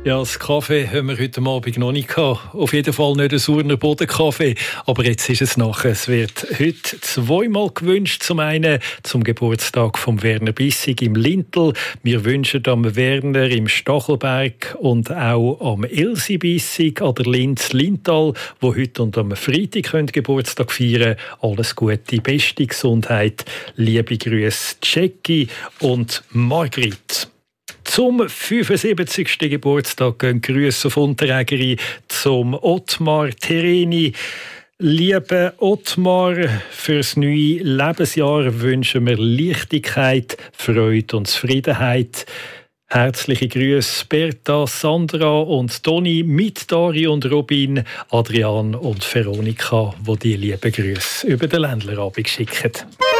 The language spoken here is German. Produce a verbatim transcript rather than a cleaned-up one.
Ja, das Kaffee haben wir heute Abend noch nicht gehabt. Auf jeden Fall nicht ein saurer Bodenkaffee. Aber jetzt ist es nachher. Es wird heute zweimal gewünscht. Zum einen zum Geburtstag von Werner Bissig im Lintel. Wir wünschen am Werner im Stachelberg und auch am Elsi Bissig an der Linz Lintal, wo heute und am Freitag können Geburtstag feiern. Alles Gute, beste Gesundheit. Liebe Grüße, Jackie und Margrit. Zum fünfundsiebzigsten Geburtstag gehen Grüße auf Unterägeri zum Ottmar Tereni. Lieber Ottmar, fürs neue Lebensjahr wünschen wir Leichtigkeit, Freude und Zufriedenheit. Herzliche Grüße Berta, Sandra und Toni mit Dari und Robin, Adrian und Veronika, die die lieben Grüße über den Ländlerabend schicken.